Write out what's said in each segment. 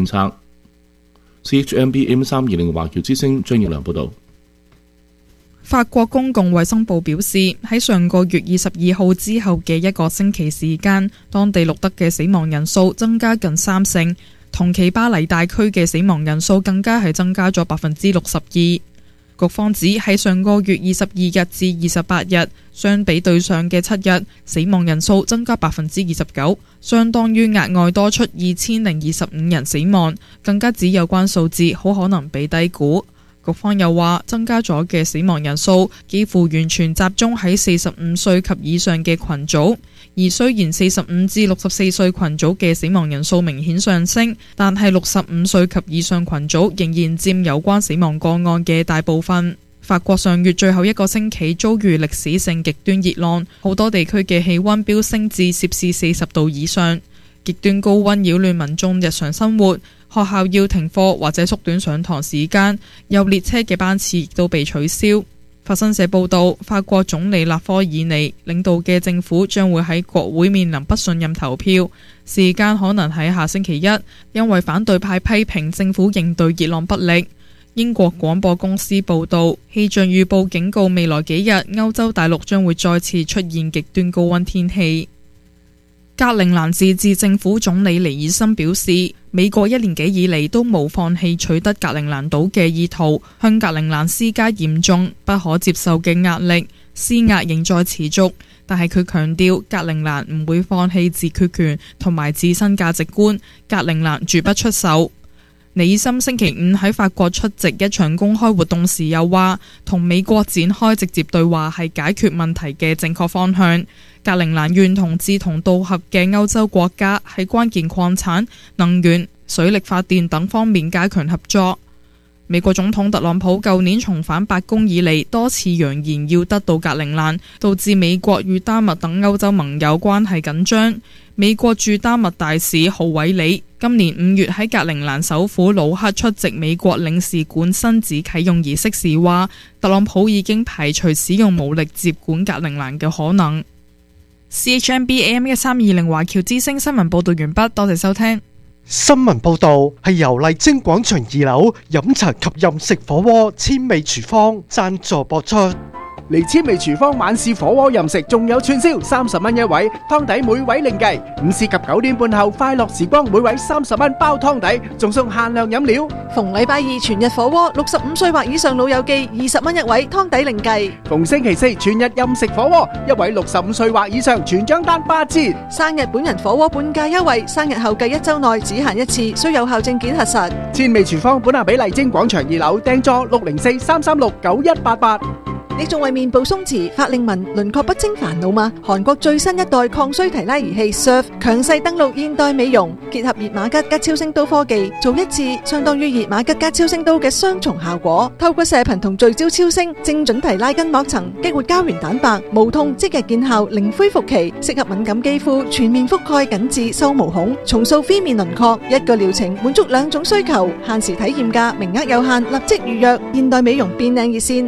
監測。CHMB AM320華僑之聲張耀良報導。 法國公共衛生部表示，喺上個月22號之後嘅一個星期時間，當地錄得嘅死亡人數增加近30%，同期巴黎大區嘅死亡人數更加係增加咗62%。局方指喺上個月22日至28日，相比對上嘅7日，死亡人數增加29%，相當於額外多出2025人死亡，更加指有關數字好可能被低估。局方又話，增加咗嘅死亡人數幾乎完全集中喺45歲及以上嘅群組，而雖然45至64歲群組嘅死亡人數明顯上升，但係65歲及以上群組仍然佔有關死亡個案嘅大部分。法國上月最後一個星期遭遇歷史性極端熱浪，好多地區嘅氣溫飆升至攝氏40度以上，極端高溫擾亂民眾日常生活。學校要停課或者縮短上堂時間，有列車嘅班次亦都被取消。法新社報道，法國總理勒科爾尼領導嘅政府將會喺國會面臨不信任投票，時間可能喺下星期一，因為反對派批評政府應對熱浪不力。英國廣播公司報道，氣象預報警告未來幾日歐洲大陸將會再次出現極端高溫天氣。格陵蘭自治政府總理尼爾森表示，美國1年幾以嚟都冇放棄取得格陵蘭島嘅意圖，向格陵蘭施加嚴重不可接受嘅壓力，施壓仍在持續。但係佢強調，格陵蘭唔會放棄自決權同埋自身價值觀，格陵蘭絕不出手。尼爾森星期五喺法國出席一場公開活動時又話，同美國展開直接對話係解決問題嘅正確方向。格陵蘭願同志同道合嘅歐洲國家喺關鍵礦產、能源、水力發電等方面加強合作。美國總統特朗普舊年重返白宮以嚟，多次揚言要得到格陵蘭，導致美國與丹麥等歐洲盟友關係緊張。美國駐丹麥大使浩韋里今年5月喺格陵蘭首府魯克出席美國領事館新址啟用儀式時話，特朗普已經排除使用武力接管格陵蘭嘅可能。CHMB AM1320華僑之聲新聞報道完畢，多謝收聽。 新聞報道係由麗晶廣場2樓飲茶及飲食火鍋千味廚房贊助播出。 嚟千味廚房晚市火鍋任食，仲有串燒，30蚊一位，湯底每位另計。午市及9點半後快樂時光，每位30蚊包湯底，仲送限量飲料。 逢禮拜二全日火鍋，65歲或以上老友記20蚊一位，湯底另計。 逢星期四全日任食火鍋，一位65歲或以上全張單8折。 生日本人火鍋半價優惠，生日後計1週內只限一次，需有效證件核實。 千味廚房本下比麗晶廣場2樓訂座604-336-9188。 你仲為面部鬆弛、法令紋、輪廓不清煩惱嗎？韓國最新一代抗衰提拉儀器 Surf 強勢登陸現代美容，結合熱瑪吉加超聲刀科技，做一次相當於熱瑪吉加超聲刀嘅雙重效果。透過射頻同聚焦超聲，精準提拉筋膜層，激活膠原蛋白，無痛即日見效，零恢復期，適合敏感肌膚，全面覆蓋緊致收毛孔，重塑 V 面輪廓。一個療程滿足2種需求，限時體驗價，名額有限，立即預約。現代美容變靚熱線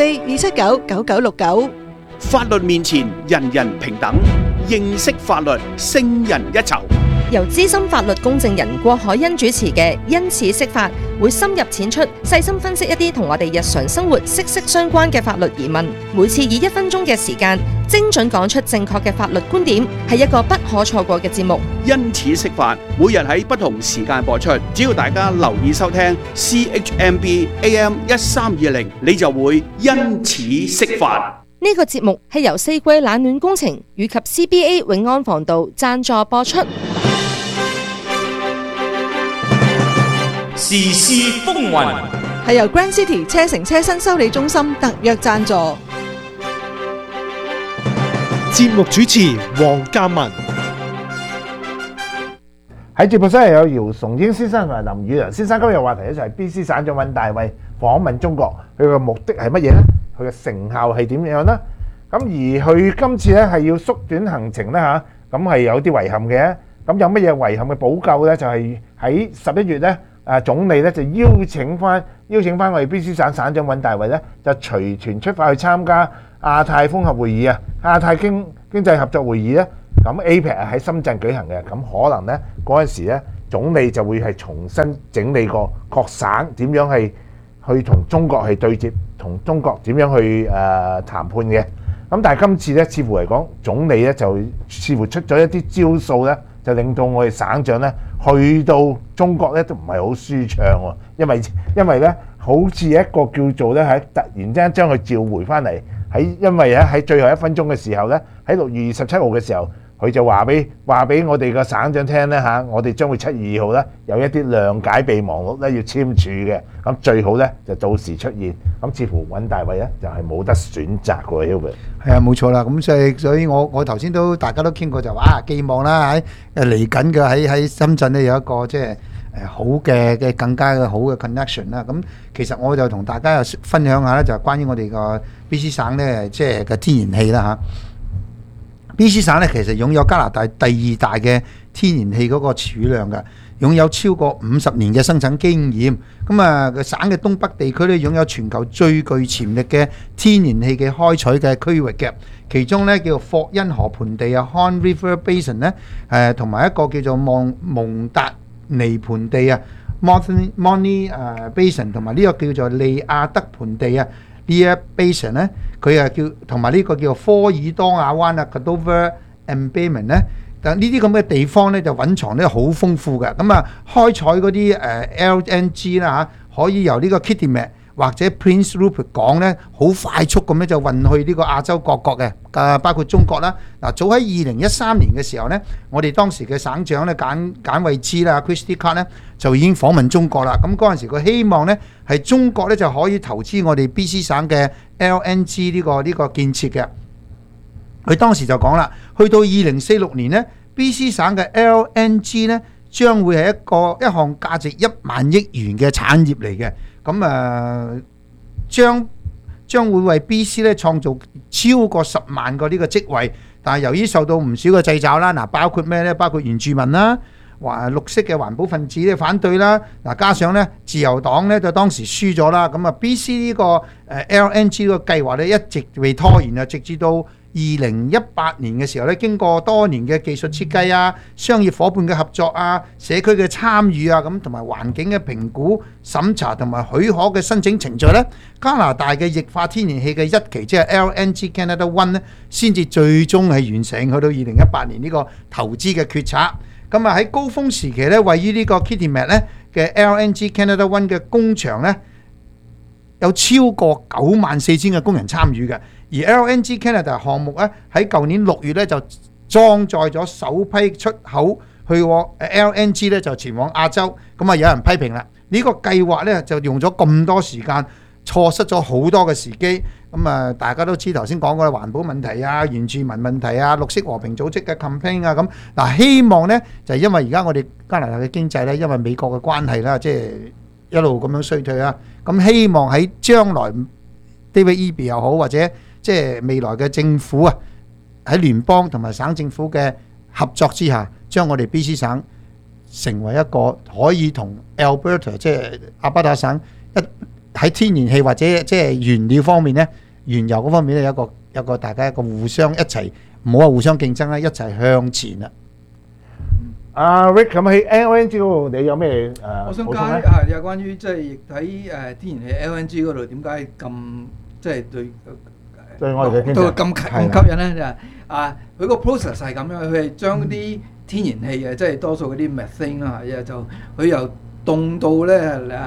604-279-9969。 法律面前人人平等，認識法律勝人一籌。 由資深法律公證人郭海欣主持嘅因此釋法，會深入淺出，細心分析一啲同我哋日常生活息息相關嘅法律疑問。每次以1分鐘嘅時間，精準講出正確嘅法律觀點，係一個不可錯過嘅節目。 因此釋法，每日喺不同時間播出，只要大家留意收聽 CHMB AM1320，你就會因此釋法。 呢個節目係由四季冷暖工程以及 CBA 永安防盜贊助播出。 時事風雲係由 Grand City 車城車身修理中心特約贊助。 節目主持黃嘉文。 喺節目室係有姚崇英先生同埋林宇良先生。今日話題咧就係 BC 省長尹大衛訪問中國，佢嘅目的係乜嘢呢？佢嘅成效係點樣呢？咁而佢今次咧係要縮短行程咧嚇，咁係有啲遺憾嘅。咁有乜嘢遺憾嘅補救咧？就係喺11月咧，總理咧就邀請翻我哋 BC 省省長尹大衛咧，就隨團出發去參加亞太綜合會議啊，亞太經濟合作會議咧。咁 APEC 喺深圳舉行嘅，咁可能咧嗰陣時咧總理就會係重新整理過各省點樣係去同中國係對接，同中國點樣去談判嘅。咁但係今次咧，似乎嚟講，總理咧就似乎出咗一啲招數咧，就令到我哋省長咧去到中國咧都唔係好舒暢喎，因為咧好似一個叫做咧喺突然之間將佢召回翻嚟，因為喺最後1分鐘嘅時候咧，喺6月27號嘅時候，佢就話俾我哋個省長聽咧我哋將會7月2號咧有一啲諒解備忘錄咧要簽署嘅，咁最好咧就到時出現，咁似乎尹大偉咧就係冇得選擇喎 Hilbert。 係啊，冇錯啦。咁所以我頭先大家都傾過就話寄望啦嚟緊嘅喺深圳咧有一個即係好嘅更加好嘅 connection 啦。咁其實我就同大家又分享下咧，就係關於我哋個 BC 省咧即係嘅天然氣啦BC 省咧其實擁有加拿大第2大嘅天然氣嗰個儲量嘅，擁有超過50年嘅生產經驗。咁個省嘅東北地區咧擁有全球最具潛力嘅天然氣嘅開採嘅區域嘅，其中咧叫做霍恩河盆地啊 （Horn River Basin） 咧，同埋一個叫做蒙達尼盆地啊 （Montney Basin） 同埋呢個叫做利亞德盆地啊。呢一 basin 咧，佢叫同埋呢個叫科爾多亞灣啊 （Cordova Embayment） 咧，但呢啲咁嘅地方咧就蘊藏咧好豐富嘅。咁開採嗰啲LNG 啦可以由呢個 Kitimat 或者 Prince Rupert 港咧，好快速咁咧就運去呢個亞洲各國嘅，包括中國啦。嗱，早喺2013年嘅時候咧，我哋當時嘅省長咧簡惠芝啦 Christy Clark 咧就已經訪問中國啦。咁嗰陣時佢希望咧係中國咧就可以投資我哋 BC 省嘅 LNG 呢個建設嘅。佢當時就講啦，去到2046年咧 ，BC 省嘅 LNG 咧將會係一項價值1萬億元嘅產業嚟嘅。咁將會為 BC 咧創造超過10萬個呢個職位，但係由於受到唔少嘅掣肘啦，包括咩咧？包括原住民啦、綠色嘅環保分子咧反對啦，加上咧自由黨咧就當時輸咗啦，咁BC 呢個LNG 呢個計劃咧一直被拖延啊，直至到2018年嘅時候咧，經過多年嘅技術設計啊、商業伙伴嘅合作啊、社區嘅參與啊，咁同埋環境嘅評估、審查同埋許可嘅申請程序咧，加拿大嘅液化天然氣嘅1期即係 LNG Canada One 咧，先至最終係完成，去到2018年呢個投資嘅決策。咁喺高峰時期咧，位於呢個 Kitimat 咧嘅 LNG Canada One 嘅工場咧，有超過94,000嘅工人參與嘅。而 LNG Canada 項目咧喺舊年6月咧就裝載咗首批出口去LNG 咧就前往亞洲，咁有人批評啦，呢個計劃咧就用咗咁多時間，錯失咗好多嘅時機。咁大家都知頭先講過環保問題啊、原住民問題啊、綠色和平組織嘅 campaign 啊，咁嗱希望咧就係因為而家我哋加拿大嘅經濟咧，因為美國嘅關係啦，即係一路咁樣衰退啦，咁希望喺將來 David Eby 又好或者即係未來嘅政府啊，喺聯邦同埋省政府嘅合作之下，將我哋 BC 省成為一個可以同 Alberta 即係阿巴打省喺天然氣或者即係原料方面咧、原油嗰方面咧有一個大家一個互相一齊，唔好話互相競爭啦，一齊向前啦。 阿 Rick 咁喺 LNG 嗰度，你有咩我想加有關於即係喺天然氣 LNG 嗰度點解咁即係對我哋嘅經濟都咁吸引咧？就佢個 process 係咁樣，佢係將啲天然氣即係多數嗰啲 methane 啦，就佢由凍到咧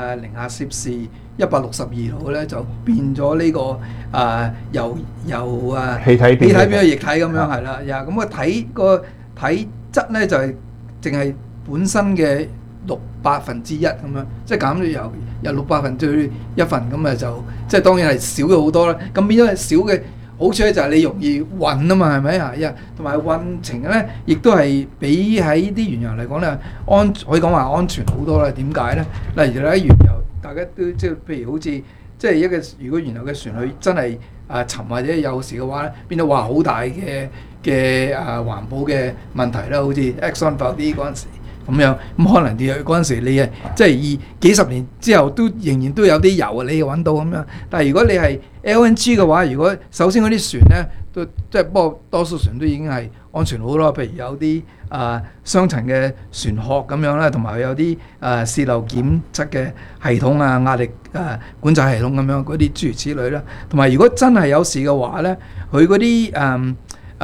0°C162度咧，就變咗呢個由氣體變咗液體咁樣係啦。咁個體質咧就係淨係本身嘅1/6咁樣，即係減咗由1/6咁就即係當然係少咗好多啦。咁變咗係少嘅好處咧，就係你容易運啊嘛，係咪啊？同埋運程咧，亦都係比喺啲原油嚟講咧可以講話安全好多啦。點解咧？例如咧原油，大家都即係譬如好似即係如果原油嘅船佢真係沉或者有事嘅話咧，變到話好大嘅環保嘅問題啦，好似 Exxon Valdez 嗰陣時咁樣，咁可能嗰陣時你即係幾十年之後都仍然都有啲油你揾到咁樣。但係如果你係 LNG 嘅話，如果首先嗰啲船咧都即係不過多數船都已經係安全好多，譬如有啲雙層嘅船殼咁樣啦，同埋有啲洩漏檢測嘅系統啊、壓力管制系統咁樣嗰啲諸如此類啦。同埋如果真係有事嘅話咧，佢嗰啲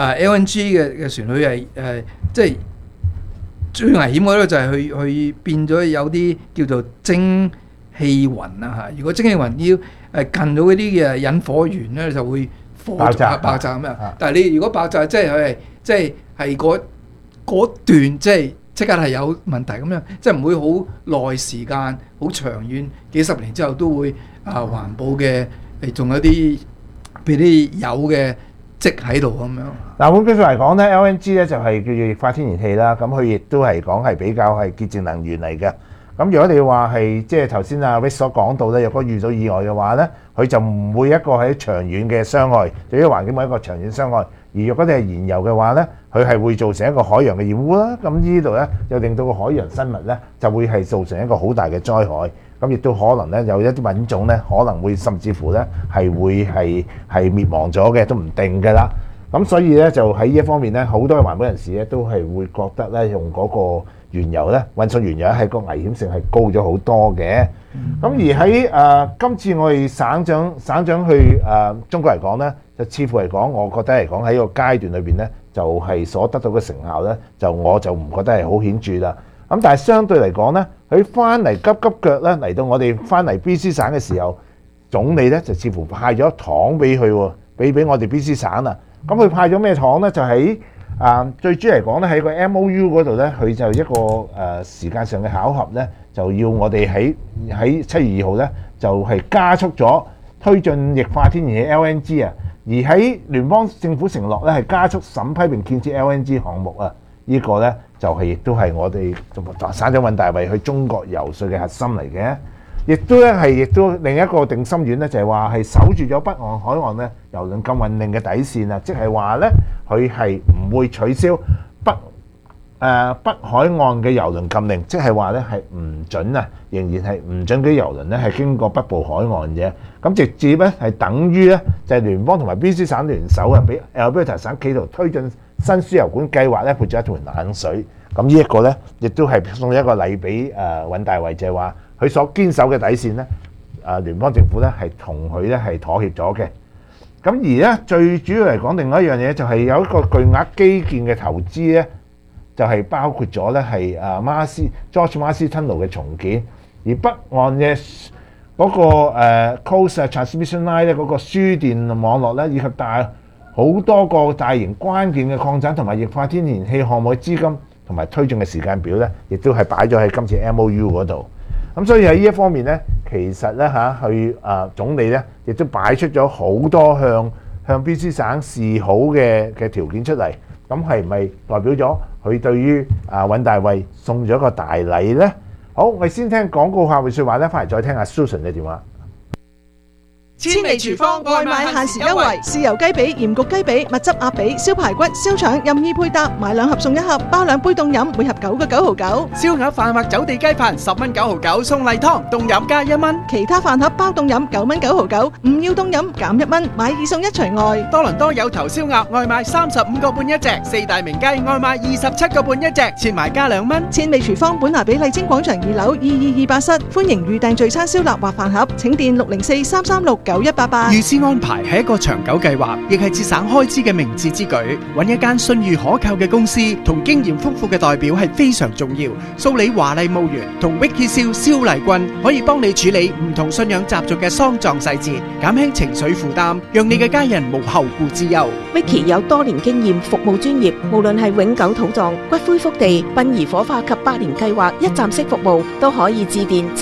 LNG 嘅船佢係即係最危險嗰個就係佢變咗有啲叫做蒸氣雲啊嚇。如果蒸氣雲要近到嗰啲嘅引火源咧，就會爆炸咁樣。但係你如果爆炸，即係佢係即係嗰段即刻係有問題咁樣，即係唔會好耐時間、好長遠幾十年之後都會環保嘅，仲有啲譬如啲有嘅積喺度咁樣。 嗱，換句話嚟講咧 ，LNG 咧就係叫做液化天然氣啦。咁佢亦都係講係比較係潔淨能源嚟嘅。咁如果你話係即係頭先阿 Rick 所講到咧，如果遇到意外嘅話咧，佢就唔會一個喺長遠嘅傷害，對於環境冇一個長遠傷害。而如果你係燃油嘅話咧，佢係會造成一個海洋嘅染污啦。咁呢度咧又令到個海洋生物咧就會係造成一個好大嘅災害。咁亦都可能咧有一啲品種咧可能會甚至乎咧係會係滅亡咗嘅，都唔定㗎啦。咁所以咧就喺呢一方面咧，好多嘅環保人士咧都係會覺得咧用嗰個原油咧運送原油係個危險性係高咗好多嘅。咁而喺今次我哋省長去中國嚟講咧，就似乎嚟講，我覺得嚟講喺個階段裏邊咧，就係所得到嘅成效咧，我就唔覺得係好顯著啦。咁但係相對嚟講咧，佢翻嚟急腳咧嚟到我哋翻嚟 BC 省嘅時候，總理咧就似乎派咗糖俾佢喎，俾我哋 BC 省啊。咁佢派咗咩糖咧？就喺最主要嚟講咧，喺個 MOU 嗰度咧，佢就一個時間上嘅巧合咧，就要我哋喺7月2號咧，就係加速咗推進液化天然氣 LNG 啊。而喺聯邦政府承諾咧，係加速審批並建設 LNG 項目啊。呢個咧就係亦都係我哋省長尹大衛去中國游說嘅核心嚟嘅。亦都另一個定心丸咧，就係話係守住咗北岸海岸咧郵輪禁運令嘅底線啊，即係話咧佢係唔會取消北海岸嘅郵輪禁令，即係話咧係唔準啊，仍然係唔準啲郵輪咧係經過北部海岸嘅。咁直接咧係等於咧就係聯邦同埋 BC 省聯手啊，俾 Alberta 省企圖推進新輸油管計劃咧潑咗一盆冷水。咁呢一個咧亦都係送一個禮俾尹大衛，就係話佢所堅守嘅底線咧，聯邦政府咧係同佢咧係妥協咗嘅。咁而咧最主要嚟講，另外一樣嘢就係有一個巨額基建嘅投資咧，就係包括咗咧係George Marsey Tunnel 嘅重建，而北岸嘅嗰個Coast Transmission Line 咧嗰個輸電網絡咧，以及好多個大型關鍵嘅擴展同埋液化天然氣項目嘅資金同埋推進嘅時間表咧，亦都係擺咗喺今次 MOU 嗰度。咁所以喺呢一方面咧，其實咧佢總理咧亦都擺出咗好多向 BC 省示好嘅條件出嚟。咁係咪代表咗佢對於尹大衛送咗一個大禮咧？好，我哋先聽廣告客戶説話咧，翻嚟再聽下 Susan 嘅電話。 千味廚房外賣限時優惠，豉油雞髀、鹽焗雞髀、蜜汁鴨髀、燒排骨、燒腸任意配搭，買2盒送1盒，包2杯凍飲，每盒9個9毫9。 燒鴨飯或走地雞飯10蚊9毫9，送例湯凍飲加1蚊。 其他飯盒包凍飲9蚊9毫9，唔要凍飲減1蚊，買2送1除外。 多倫多有頭燒鴨外賣35個半一隻，四大名雞外賣27個半一隻，切埋加2蚊。 千味廚房本拿比麗晶廣場2樓2228室，歡迎預訂聚餐燒臘或飯盒，請電604-336-9188。 預先安排係一個長久計劃，亦係節省開支嘅明智之舉。揾一間信譽可靠嘅公司同經驗豐富嘅代表係非常重要。蘇里華麗墓園同 Vicky 蕭麗君可以幫你處理唔同信仰習俗嘅喪葬細節，減輕情緒負擔，讓你嘅家人無後顧之憂。 Vicky 有多年經驗，服務專業，無論係永久土葬、骨灰福地、殯儀火化及百年計劃一站式服務，都可以致電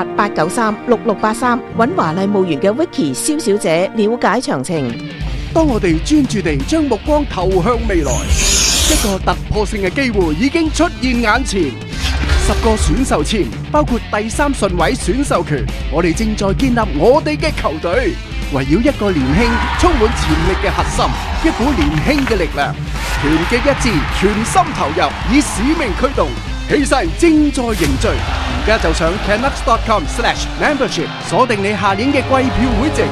778-893-6683，揾華麗墓園嘅 Vicky蕭小姐了解詳情。 當我哋專注地將目光投向未來，一個突破性嘅機會已經出現眼前。10個選秀簽，包括第3順位選秀權，我哋正在建立我哋嘅球隊，圍繞一個年輕、充滿潛力嘅核心，一股年輕嘅力量，團結一致，全心投入，以使命驅動，氣勢正在凝聚。而家就上 Canucks.com/membership 鎖定你下年嘅季票會籍。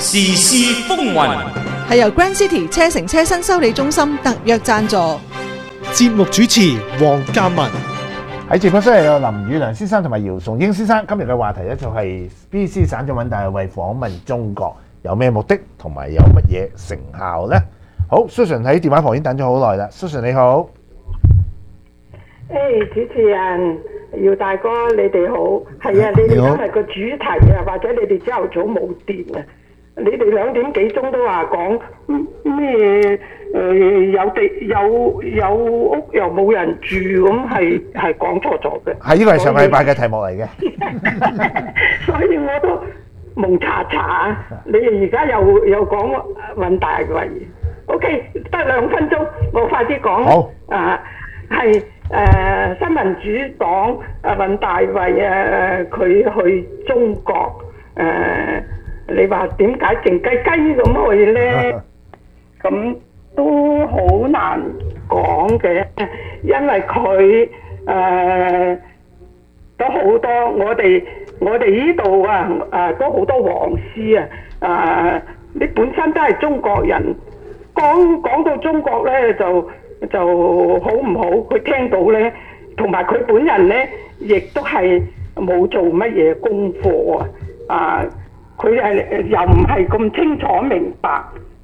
時事風雲。 係由 Grand City 車城車新修理中心特約贊助。 節目主持黃嘉文。 喺直播室有林宇良先生同埋姚崇英先生。今日嘅話題咧就係 BC 省長尹大衛訪問中國有咩目的同埋有乜嘢成效呢？好 Susan 喺電話旁已經等咗好耐啦。 Susan 你好。 主持人姚大哥你哋好。係啊，你哋今日個主題啊，或者你哋朝頭早冇電啊，你哋2點幾鐘都話講咩有地有屋又冇人住，咁係講錯咗嘅。 係，呢個係上個禮拜嘅題目嚟嘅。 所以我都蒙查查。你哋而家又講尹大衛。OK， 得2分鐘，我快啲講。好。係新民主黨尹大衛佢去中國你話點解靜雞雞咁去呢？咁都好難講嘅，因為佢都好多我哋呢度都好多黃絲你本身都係中國人，講到中國呢就好唔好？佢聽到呢，同埋佢本人呢，亦都係冇做乜嘢功課佢又唔係咁清楚明白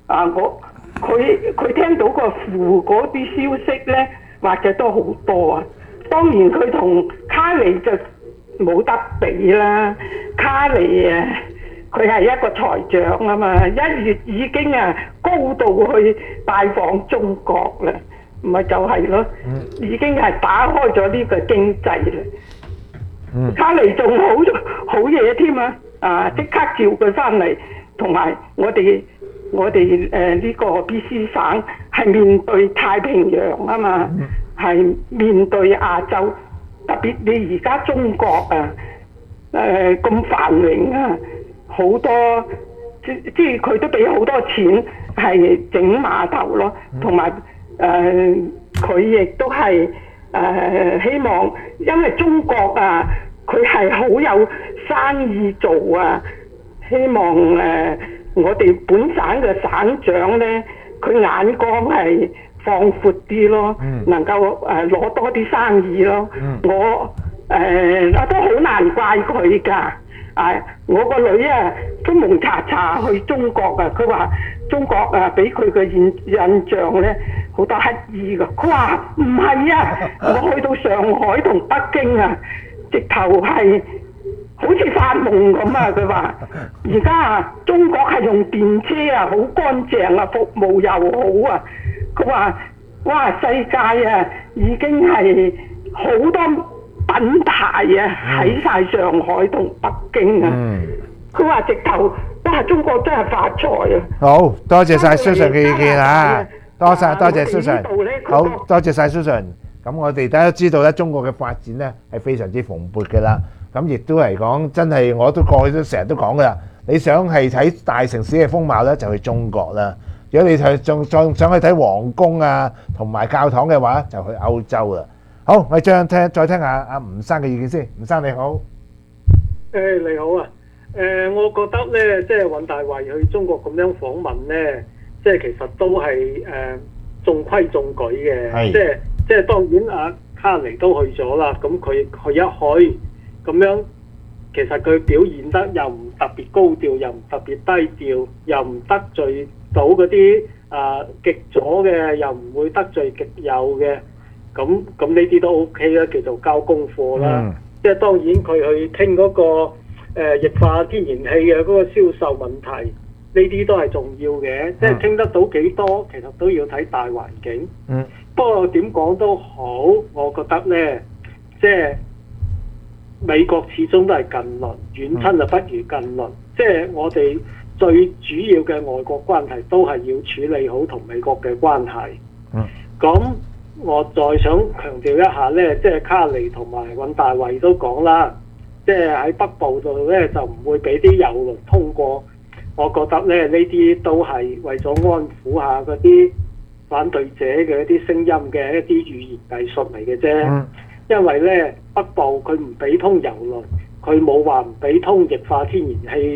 佢聽到個父嗰啲消息呢，或者都好多當然佢同卡尼就冇得比啦。卡尼佢係一個財長啊嘛，1月已經高度去拜訪中國啦，唔係就係咯，已經係打開咗呢個經濟啦。卡尼仲好嘢添即刻召佢翻嚟，同埋我哋呢個 BC 省係面對太平洋啊嘛，係面對亞洲，特別你而家中國咁繁榮好多即係佢都俾好多錢係整碼頭咯，同埋佢亦都係希望，因為中國佢係好有生意做希望我哋本省嘅省長呢，佢眼光係放闊啲咯，能夠攞多啲生意咯。我都好難怪佢㗎。我個女都蒙查查去中國佢話中國俾佢嘅印象呢好多乞兒㗎。佢話唔係我去到上海同北京直頭係好似發夢咁佢話而家中國係用電車好乾淨服務又好佢話哇世界已經係好多品牌喺晒上海同北京佢話直頭哇中國真係發財好多謝晒 Susan 嘅意見多謝 Susan。 好多謝晒 Susan。 咁我哋大家都知道咧，中國嘅發展咧係非常之蓬勃嘅啦。咁亦都嚟講，真係我都過去都成日都講噶啦。你想係睇大城市嘅風貌咧，就去中國啦。如果你仲想去睇皇宮同埋教堂嘅話，就去歐洲啦。好，我哋再聽下阿吳生嘅意見先。吳生你好。 你好我覺得咧，即係尹大衛去中國咁樣訪問咧，即係其實都係中規中矩嘅，即係當然卡尼都去咗啦，咁佢一去咁樣，其實佢表現得又唔特別高調，又唔特別低調，又唔得罪到嗰啲極左嘅，又唔會得罪極右嘅，咁呢啲都 OK 啦，叫做交功課啦。即係當然佢去傾嗰個液化天然氣嘅嗰個銷售問題，呢啲都係重要嘅，即係傾得到幾多，其實都要睇大環境。不過點講都好，我覺得呢，即係美國始終都係近鄰，遠親就不如近鄰。即係我哋最主要嘅外國關係都係要處理好同美國嘅關係。咁我再想強調一下呢，即係卡尼同埋尹大衛都講啦，即係喺北部度呢，就唔會俾啲郵輪通過。我覺得呢啲都係為咗安撫下嗰啲反對者嘅一啲聲音嘅一啲語言藝術嚟嘅啫。因為呢北部佢唔俾通郵輪，佢冇話唔俾通液化天然氣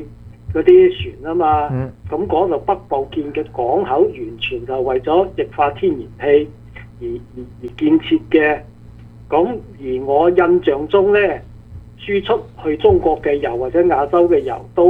嗰啲船啊嘛，咁嗰度北部建嘅港口完全就為咗液化天然氣而建設嘅。咁而我印象中呢，輸出去中國嘅油或者亞洲嘅油都